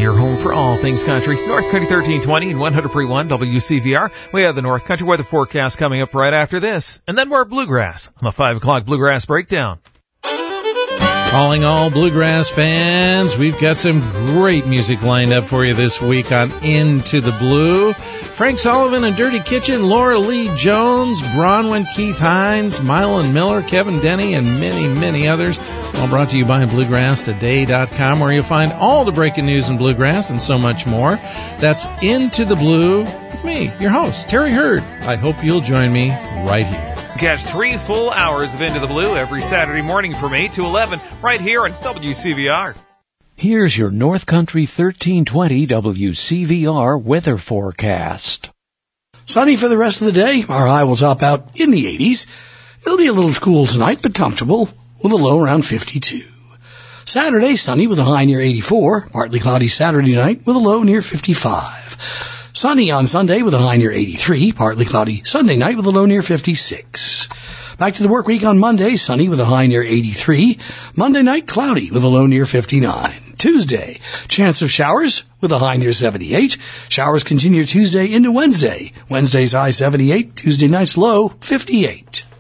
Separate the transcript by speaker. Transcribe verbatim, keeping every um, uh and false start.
Speaker 1: your home for all things country. North Country thirteen twenty and one hundred point one W C V R. We have the North Country weather forecast coming up right after this. And then more bluegrass on the five o'clock Bluegrass Breakdown.
Speaker 2: Calling all bluegrass fans, we've got some great music lined up for you this week on Into the Blue. Frank Sullivan and Dirty Kitchen, Laura Lee Jones, Bronwyn Keith Hines, Mylan Miller, Kevin Denny, and many, many others. All brought to you by bluegrass today dot com, where you'll find all the breaking news in bluegrass and so much more. That's Into the Blue with me, your host, Terry Hurd. I hope you'll join me right here.
Speaker 1: Catch three full hours of Into the Blue every Saturday morning from eight to eleven right here on W C V R.
Speaker 3: Here's your North Country thirteen twenty W C V R weather forecast.
Speaker 4: Sunny for the rest of the day. Our high will top out in the eighties. It'll be a little cool tonight, but comfortable, with a low around fifty-two. Saturday, sunny with a high near eighty-four. Partly cloudy Saturday night with a low near fifty-five. Sunny on Sunday with a high near eighty-three. Partly cloudy Sunday night with a low near fifty-six. Back to the work week on Monday, sunny with a high near eighty-three. Monday night, cloudy with a low near fifty-nine. Tuesday, chance of showers with a high near seventy-eight. Showers continue Tuesday into Wednesday. Wednesday's high seventy-eight. Tuesday night's low fifty-eight.